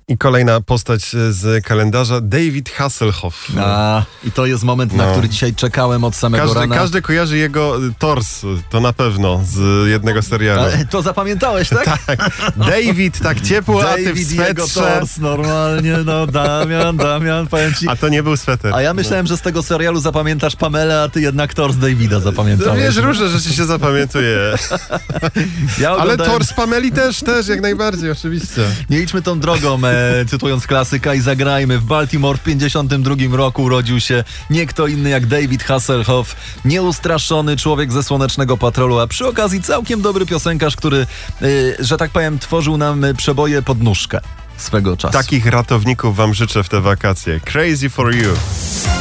I kolejna postać z kalendarza, David Hasselhoff. I to jest moment, na który dzisiaj czekałem od samego rana. Każdy kojarzy jego tors, to na pewno, z jednego serialu. To zapamiętałeś, tak? Tak. David, tak ciepło, a ty w swetrze. Jego tors, normalnie, Damian, powiem ci. A to nie był sweter. A ja myślałem, że z tego serialu zapamiętasz Pamelę, a ty jednak tors Davida zapamiętałeś. No wiesz, różne rzeczy się zapamiętuje. Ale tors Pameli też, jak najbardziej, oczywiście. Nie idźmy tą drogą, cytując klasyka, i zagrajmy. W Baltimore w 1952 roku urodził się nie kto inny jak David Hasselhoff, nieustraszony człowiek ze Słonecznego Patrolu, a przy okazji całkiem dobry piosenkarz, który, że tak powiem, tworzył nam przeboje pod nóżkę swego czasu. Takich ratowników wam życzę w te wakacje. Crazy for you.